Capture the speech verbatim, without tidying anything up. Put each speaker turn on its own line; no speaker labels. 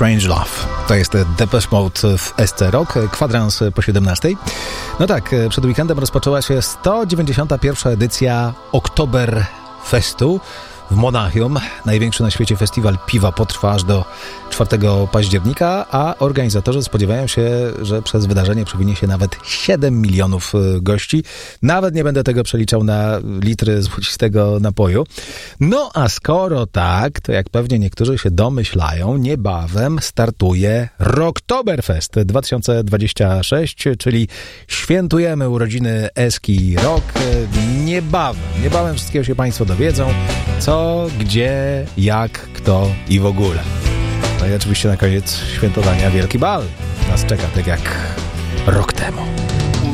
Strange Love. To jest Depeche Mode w S C Rock, kwadrans po siedemnastej. No tak, przed weekendem rozpoczęła się sto dziewięćdziesiąta pierwsza edycja Oktoberfestu w Monachium. Największy na świecie festiwal piwa potrwa aż do czwartego października, a organizatorzy spodziewają się, że przez wydarzenie przewininie się nawet siedem milionów gości. Nawet nie będę tego przeliczał na litry złocistego napoju. No a skoro tak, to jak pewnie niektórzy się domyślają, niebawem startuje Rocktoberfest dwa tysiące dwudziesty szósty, czyli świętujemy urodziny Eski Rock. Niebawem, niebawem wszystkiego się Państwo dowiedzą, co, gdzie, jak, kto i w ogóle. No i oczywiście na koniec świętowania Wielki Bal nas czeka, tak jak rok temu.